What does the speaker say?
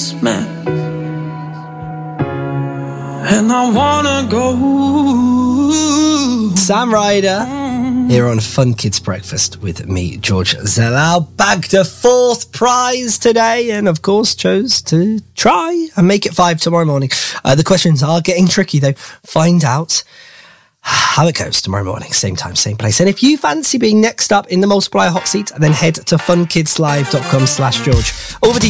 basement, and I wanna go. Sam Ryder here on Fun Kids Breakfast with me, George Zalal. Bagged a 4th prize today, and of course chose to try and make it 5 tomorrow morning. The questions are getting tricky though. Find out how it goes tomorrow morning, same time, same place. And if you fancy being next up in the multiplier hot seat, then head to funkidslive.com/George. Over to